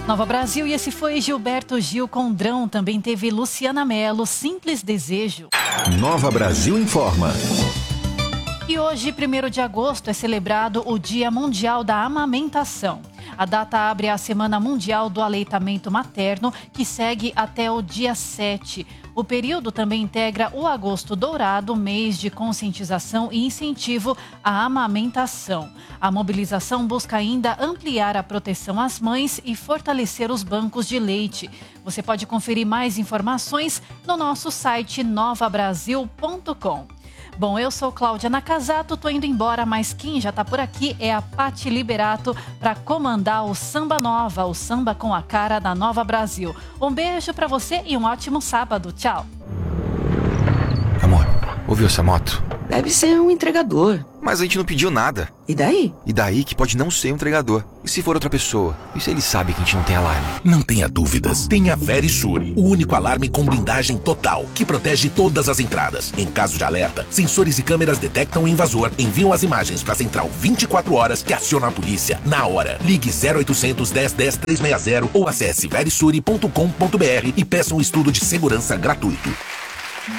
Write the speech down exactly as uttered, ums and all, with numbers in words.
Nova Brasil, e esse foi Gilberto Gil com Drão. Também teve Luciana Mello, Simples Desejo. Nova Brasil informa. E hoje, primeiro de agosto, é celebrado o Dia Mundial da Amamentação. A data abre a Semana Mundial do Aleitamento Materno, que segue até o dia sete. O período também integra o Agosto Dourado, mês de conscientização e incentivo à amamentação. A mobilização busca ainda ampliar a proteção às mães e fortalecer os bancos de leite. Você pode conferir mais informações no nosso site nova brasil ponto com. Bom, eu sou Cláudia Nakazato, tô indo embora, mas quem já tá por aqui é a Pati Liberato para comandar o Samba Nova, o samba com a cara da Nova Brasil. Um beijo para você e um ótimo sábado. Tchau. Amor, ouviu essa moto? Deve ser um entregador. Mas a gente não pediu nada. E daí? E daí que pode não ser um entregador. E se for outra pessoa? E se ele sabe que a gente não tem alarme? Não tenha dúvidas. Tem a Verisure, o único alarme com blindagem total, que protege todas as entradas. Em caso de alerta, sensores e câmeras detectam o invasor, enviam as imagens para a central vinte e quatro horas, que aciona a polícia na hora. Ligue zero oitocentos, dez, dez, trezentos e sessenta ou acesse verisure ponto com ponto br e peça um estudo de segurança gratuito.